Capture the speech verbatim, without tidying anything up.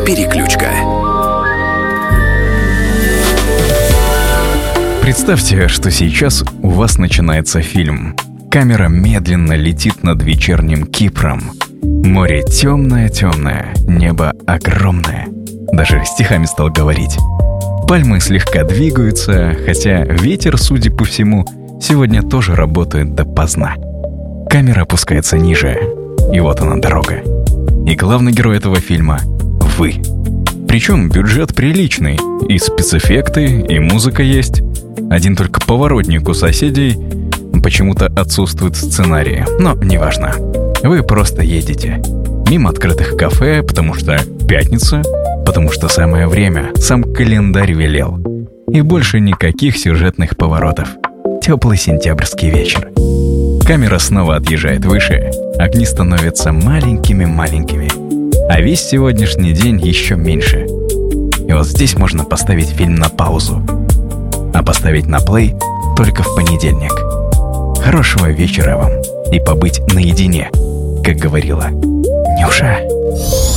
Переключка. Представьте, что сейчас у вас начинается фильм. Камера медленно летит над вечерним Кипром. Море темное-темное, небо огромное. Даже стихами стал говорить. Пальмы слегка двигаются, хотя ветер, судя по всему, сегодня тоже работает допоздна. Камера опускается ниже, и вот она дорога. И главный герой этого фильма — вы. Причем бюджет приличный, и спецэффекты, и музыка есть. Один только поворотник у соседей почему-то отсутствует в сценарии, но неважно. Вы просто едете мимо открытых кафе, потому что пятница, потому что самое время, сам календарь велел. И больше никаких сюжетных поворотов. Теплый сентябрьский вечер. Камера снова отъезжает выше, огни становятся маленькими-маленькими, а весь сегодняшний день еще меньше. И вот здесь можно поставить фильм на паузу, а поставить на плей только в понедельник. Хорошего вечера вам и побыть наедине, как говорила Нюша.